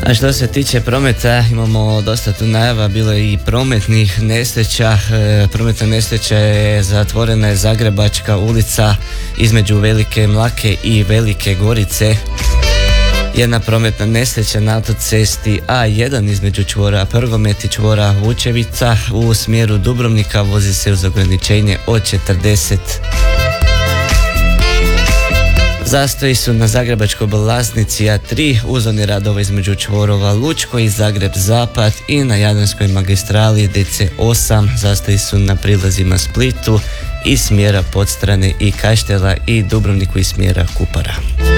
A što se tiče prometa, imamo dosta tu najava, bilo je i prometnih nesreća. Prometna nesreća je zatvorena je Zagrebačka ulica između Velike Mlake i Velike Gorice. Jedna prometna nesreća na autocesti A1 između čvora Prgomet i čvora Vučevica u smjeru Dubrovnika vozi se uz ograničenje od 40. Zastoji su na Zagrebačkoj obilaznici A3 uz one radove između čvorova Lučko i Zagreb Zapad i na Jadranskoj magistrali DC8 zastoji su na prilazima Splitu iz smjera Podstrane i Kaštela i Dubrovniku iz smjera Kupara.